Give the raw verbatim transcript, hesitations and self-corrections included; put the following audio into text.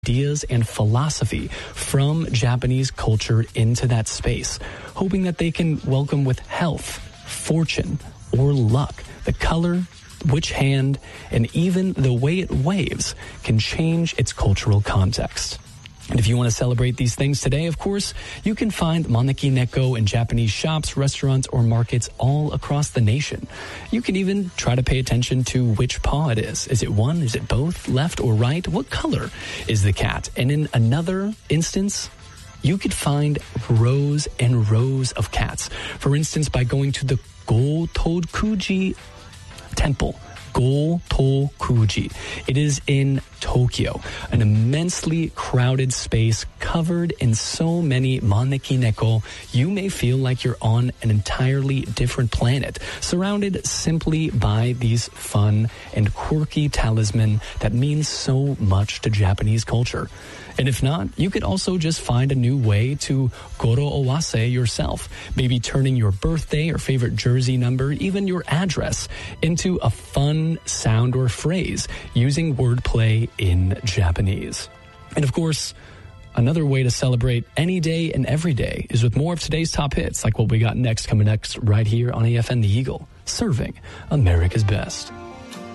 ideas and philosophy from Japanese culture into that space, hoping that they can welcome with health, fortune, or luck. The color, which hand, and even the way it waves can change its cultural context. And if you want to celebrate these things today, of course, you can find Maneki Neko in Japanese shops, restaurants, or markets all across the nation. You can even try to pay attention to which paw it is. Is it one? Is it both? Left or right? What color is the cat? And in another instance, you could find rows and rows of cats. For instance, by going to the Gotokuji Temple. Gotokuji. It is in Tokyo, an immensely crowded space covered in so many Maneki Neko. You may feel like you're on an entirely different planet, surrounded simply by these fun and quirky talisman that means so much to Japanese culture. And if not, you could also just find a new way to goro owase yourself, maybe turning your birthday or favorite jersey number, even your address, into a fun sound or phrase using wordplay in Japanese. And of course, another way to celebrate any day and every day is with more of today's top hits, like what we got next, coming next right here on A F N The Eagle, serving America's best.